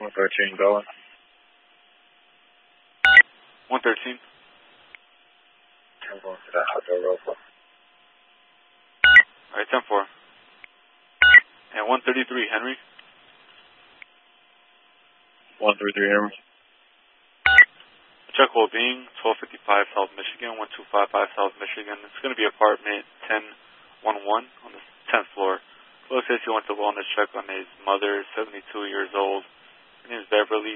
113 going. 113. 10 going to that hot dog roll. Alright, 10-4. And 133, Henry. 133 Henry. Check hole being 1255 South Michigan, 1255 South Michigan. It's going to be apartment 1011 on the 10th floor. Looks like he went to wellness check on his mother, 72 years old. Her name is Beverly.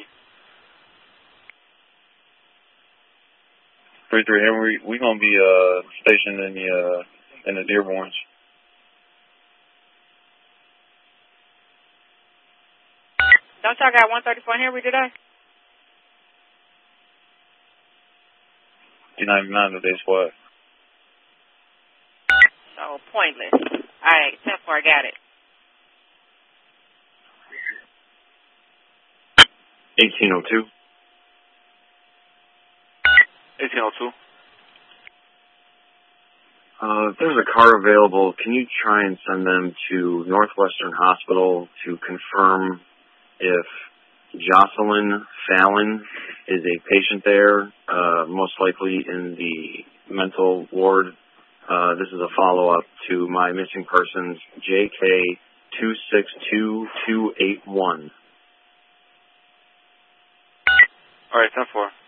33 Henry, we gonna be stationed in the Dearborns. Don't y'all got 134 Henry today? 299 today's what? So pointless. Alright, 10-4, I got it. 1802. 1802. If there's a car available, can you try and send them to Northwestern Hospital to confirm if Jocelyn Fallon is a patient there, most likely in the mental ward. This is a follow-up to my missing persons, JK262281. Alright, 10-4.